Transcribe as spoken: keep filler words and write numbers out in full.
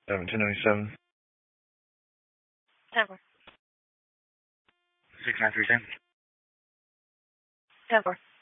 Seven ten ninety seven. ten four. Six nine three ten. ten four.